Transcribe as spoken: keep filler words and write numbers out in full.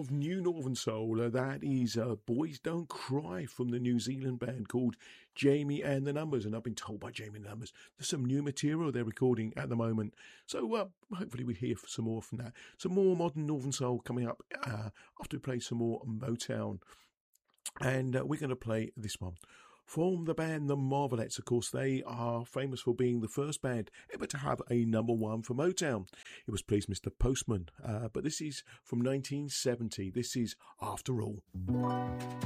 of new Northern Soul. Uh, that is uh, Boys Don't Cry from the New Zealand band called Jamie and the Numbers. And I've been told by Jamie and the Numbers there's some new material they're recording at the moment. So uh, hopefully we hear some more from that. Some more modern Northern Soul coming up uh, after we play some more Motown. And uh, we're going to play this one. From the band The Marvelettes. Of course, they are famous for being the first band ever to have a number one for Motown. It was Please Mister Postman, uh, but this is from nineteen seventy. This is After All.